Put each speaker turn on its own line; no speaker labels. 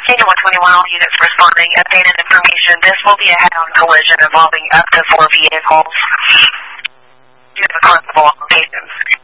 Kingdom 121, all units responding. Updated information. This will be a head-on collision involving up to 4 vehicles. You have a constable on location.